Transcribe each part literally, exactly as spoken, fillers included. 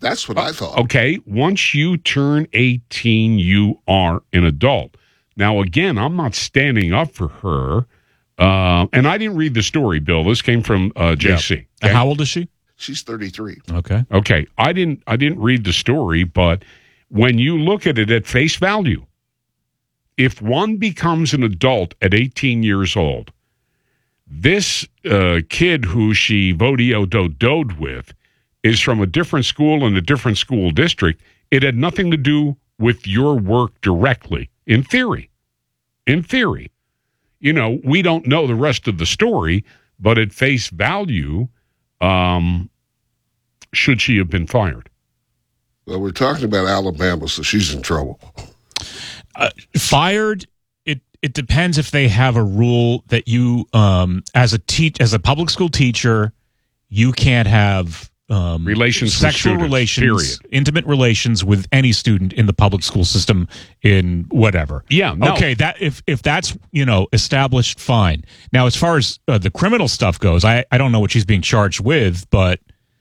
That's what uh, I thought. Okay, once you turn eighteen, you are an adult. Now, again, I'm not standing up for her, uh, and I didn't read the story, Bill. This came from uh, J C. Yep. Okay? How old is she? She's thirty-three. Okay. Okay, I didn't. I didn't read the story, but when you look at it at face value, if one becomes an adult at eighteen years old, this uh, kid who she vodio-do-doed with is from a different school in a different school district. It had nothing to do with your work directly. In theory, in theory, you know, we don't know the rest of the story, but at face value, um, should she have been fired? Well, we're talking about Alabama, so she's in trouble. Uh, fired. It it depends if they have a rule that you, um, as a teach as a public school teacher, you can't have. Um, relations sexual with students, relations, period. Intimate relations with any student in the public school system in whatever. Yeah. No. Okay. That if if that's you know established, fine. Now, as far as uh, the criminal stuff goes, I I don't know what she's being charged with, but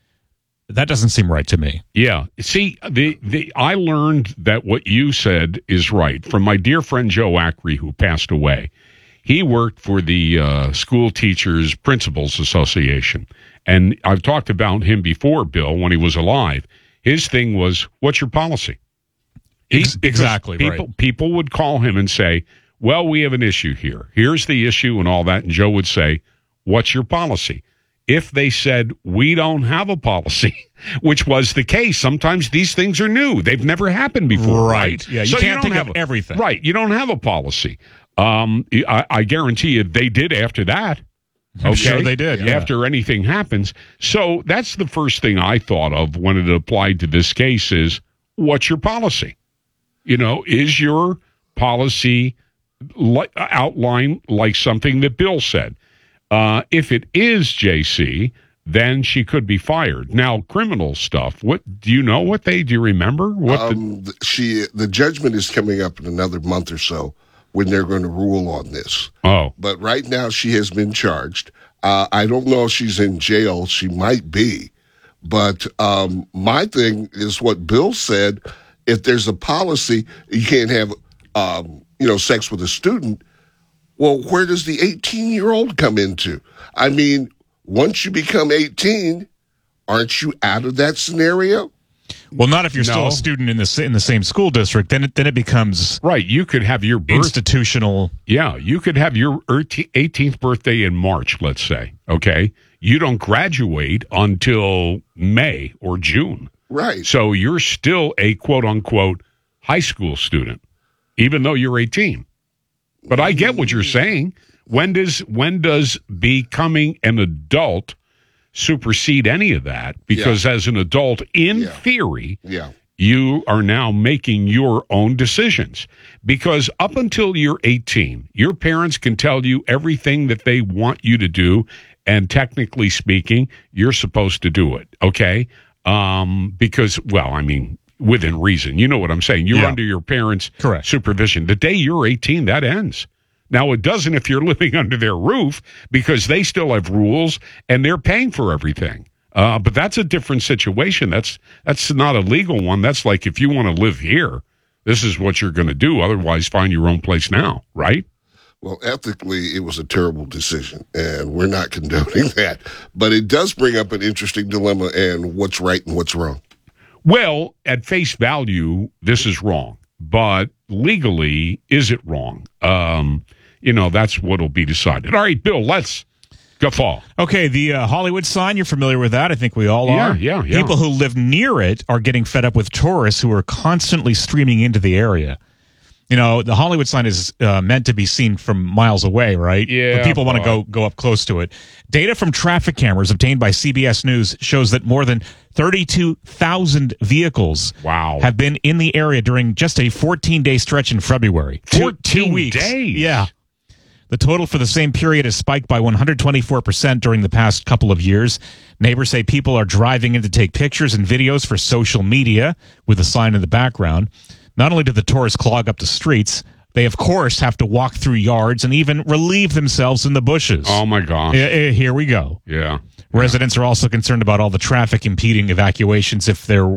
that doesn't seem right to me. Yeah. See, the the I learned that what you said is right from my dear friend Joe Acri, who passed away. He worked for the uh, School Teachers Principals Association. And I've talked about him before, Bill, when he was alive. His thing was, what's your policy? He, exactly. People, right. people would call him and say, well, we have an issue here. Here's the issue and all that. And Joe would say, what's your policy? If they said, we don't have a policy, which was the case, sometimes these things are new. They've never happened before. Right. right? Yeah, you so can't you think have of a, everything. Right. You don't have a policy. Um, I, I guarantee you they did after that. I'm okay. sure they did. Yeah. After anything happens. So that's the first thing I thought of when it applied to this case is, what's your policy? You know, is your policy li- outlined like something that Bill said? Uh, if it is, J C, then she could be fired. Now, criminal stuff, what do you know what they, do you remember? What um, the, she, the judgment is coming up in another month or so when they're going to rule on this. Oh. But right now she has been charged. Uh, I don't know if she's in jail. She might be. But um, my thing is what Bill said. If there's a policy, you can't have, um, you know, sex with a student. Well, where does the eighteen-year-old come into? I mean, once you become eighteen, aren't you out of that scenario? Well, not if you're No. still a student in the in the same school district. Then it then it becomes right. You could have your birth, institutional. Yeah, you could have your eighteenth birthday in March, let's say. Okay, you don't graduate until May or June. Right. So you're still a quote unquote high school student, even though you're eighteen. But I get what you're saying. When does when does becoming an adult supersede any of that? Because Yeah. as an adult, in Yeah. theory, Yeah. you are now making your own decisions. Because up until you're eighteen, your parents can tell you everything that they want you to do, and technically speaking, you're supposed to do it, okay? Um, because, well, I mean, within reason. You know what I'm saying? You're Yeah. under your parents' Correct. supervision. The day you're eighteen, that ends. Now, it doesn't if you're living under their roof because they still have rules and they're paying for everything. Uh, but that's a different situation. That's that's not a legal one. That's like if you want to live here, this is what you're going to do. Otherwise, find your own place now, right? Well, ethically, it was a terrible decision, and we're not condoning that. But it does bring up an interesting dilemma and what's right and what's wrong. Well, at face value, this is wrong. But legally, is it wrong? Um, you know, that's what will be decided. All right, Bill, let's guffaw. Okay, the uh, Hollywood sign, you're familiar with that. I think we all Yeah, are. yeah, yeah. People who live near it are getting fed up with tourists who are constantly streaming into the area. You know, the Hollywood sign is uh, meant to be seen from miles away, right? Yeah, But people want to but- go go up close to it. Data from traffic cameras obtained by C B S News shows that more than thirty-two thousand vehicles Wow. have been in the area during just a fourteen-day stretch in February. Two- fourteen two weeks. days? Yeah. The total for the same period has spiked by one hundred twenty-four percent during the past couple of years. Neighbors say people are driving in to take pictures and videos for social media with the sign in the background. Not only do the tourists clog up the streets, they, of course, have to walk through yards and even relieve themselves in the bushes. Oh, my gosh. Eh, eh, Here we go. Yeah. Residents are also concerned about all the traffic impeding evacuations if there